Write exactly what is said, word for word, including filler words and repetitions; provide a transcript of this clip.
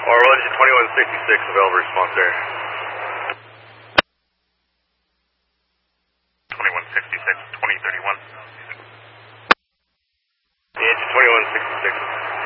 Or engine twenty-one sixty-six, available response there. twenty-one sixty-six, twenty thirty-one. The engine twenty-one sixty-six.